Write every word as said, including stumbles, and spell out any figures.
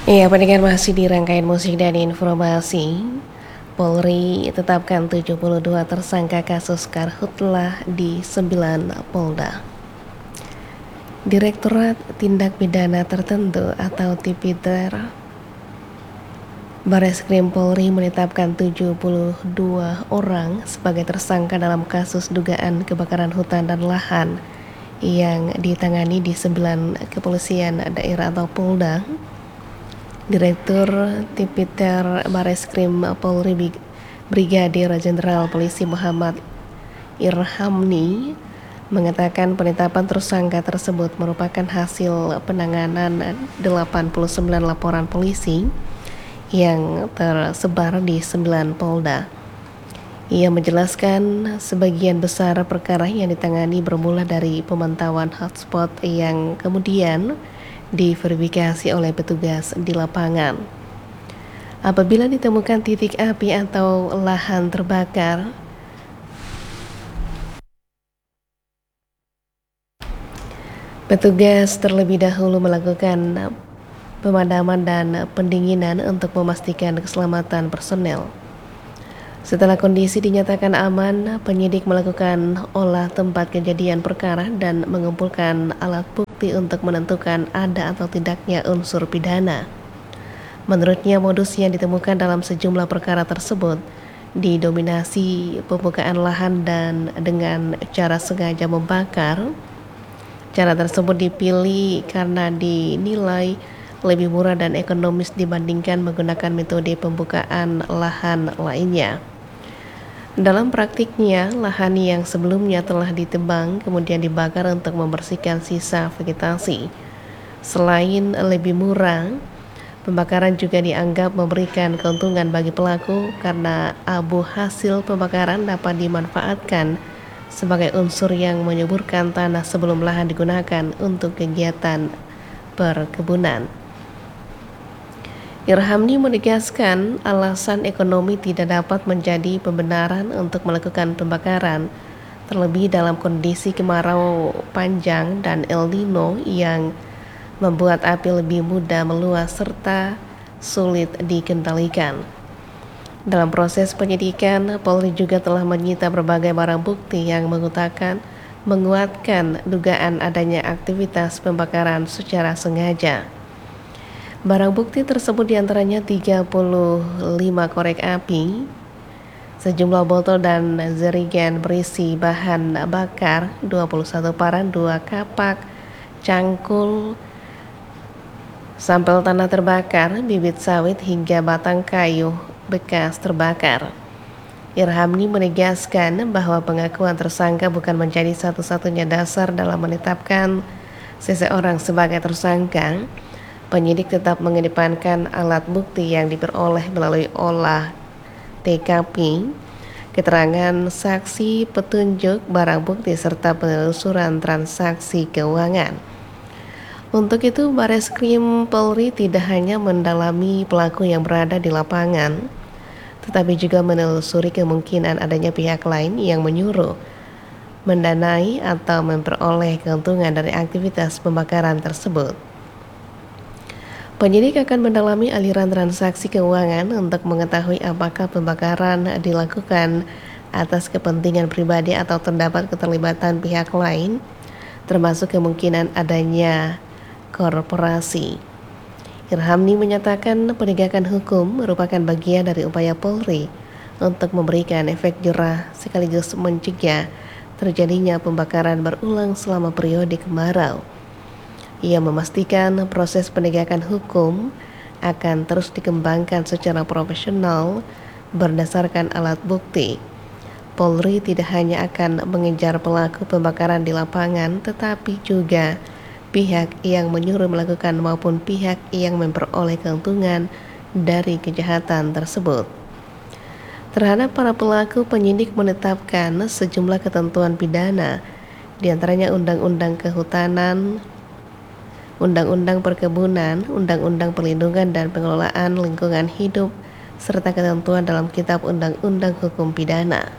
Iya, pendengar masih di rangkaian musik dan informasi. Polri tetapkan tujuh puluh dua tersangka kasus karhutlah di sembilan Polda. Direktorat Tindak Pidana Tertentu atau Tipiter Bareskrim Polri menetapkan tujuh puluh dua orang sebagai tersangka dalam kasus dugaan kebakaran hutan dan lahan yang ditangani di sembilan kepolisian daerah atau Polda. Direktur Tipiter Bareskrim Polri Brigadir Jenderal Polisi Muhammad Irhamni mengatakan penetapan tersangka tersebut merupakan hasil penanganan delapan puluh sembilan laporan polisi yang tersebar di sembilan Polda. Ia menjelaskan sebagian besar perkara yang ditangani bermula dari pemantauan hotspot yang kemudian diverifikasi oleh petugas di lapangan. Apabila ditemukan titik api atau lahan terbakar, petugas terlebih dahulu melakukan pemadaman dan pendinginan untuk memastikan keselamatan personel. Setelah kondisi dinyatakan aman, penyidik melakukan olah tempat kejadian perkara dan mengumpulkan alat bukti untuk menentukan ada atau tidaknya unsur pidana. Menurutnya, modus yang ditemukan dalam sejumlah perkara tersebut didominasi pembukaan lahan dan dengan cara sengaja membakar. Cara tersebut dipilih karena dinilai lebih murah dan ekonomis dibandingkan menggunakan metode pembukaan lahan lainnya. Dalam praktiknya, lahan yang sebelumnya telah ditebang kemudian dibakar untuk membersihkan sisa vegetasi. Selain lebih murah, pembakaran juga dianggap memberikan keuntungan bagi pelaku karena abu hasil pembakaran dapat dimanfaatkan sebagai unsur yang menyuburkan tanah sebelum lahan digunakan untuk kegiatan perkebunan. Irhamni menegaskan alasan ekonomi tidak dapat menjadi pembenaran untuk melakukan pembakaran, terlebih dalam kondisi kemarau panjang dan El Nino yang membuat api lebih mudah meluas serta sulit dikendalikan. Dalam proses penyidikan, Polri juga telah menyita berbagai barang bukti yang mengutakan, menguatkan dugaan adanya aktivitas pembakaran secara sengaja. Barang bukti tersebut diantaranya tiga puluh lima korek api, sejumlah botol dan jerigen berisi bahan bakar, dua puluh satu parang, dua kapak, cangkul, sampel tanah terbakar, bibit sawit hingga batang kayu bekas terbakar. Irhamni menegaskan bahwa pengakuan tersangka bukan menjadi satu-satunya dasar dalam menetapkan seseorang sebagai tersangka. Penyidik tetap mengedepankan alat bukti yang diperoleh melalui olah T K P, keterangan saksi, petunjuk, barang bukti, serta penelusuran transaksi keuangan. Untuk itu, Bareskrim Polri tidak hanya mendalami pelaku yang berada di lapangan, tetapi juga menelusuri kemungkinan adanya pihak lain yang menyuruh, mendanai, atau memperoleh keuntungan dari aktivitas pembakaran tersebut. Penyidik akan mendalami aliran transaksi keuangan untuk mengetahui apakah pembakaran dilakukan atas kepentingan pribadi atau terdapat keterlibatan pihak lain, termasuk kemungkinan adanya korporasi. Irhamni menyatakan penegakan hukum merupakan bagian dari upaya Polri untuk memberikan efek jerah sekaligus mencegah terjadinya pembakaran berulang selama periode kemarau. Ia memastikan proses penegakan hukum akan terus dikembangkan secara profesional berdasarkan alat bukti. Polri tidak hanya akan mengejar pelaku pembakaran di lapangan, tetapi juga pihak yang menyuruh melakukan maupun pihak yang memperoleh keuntungan dari kejahatan tersebut. Terhadap para pelaku, penyidik menetapkan sejumlah ketentuan pidana, diantaranya Undang-Undang Kehutanan, Undang-Undang Perkebunan, Undang-Undang Perlindungan dan Pengelolaan Lingkungan Hidup, serta ketentuan dalam Kitab Undang-Undang Hukum Pidana.